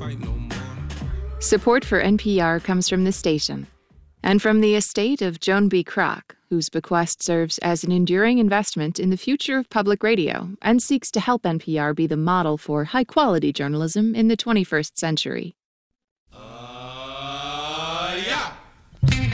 Support for NPR comes from the station and from the estate of Joan B. Kroc, whose bequest serves as an enduring investment in the future of public radio and seeks to help NPR be the model for high-quality journalism in the 21st century.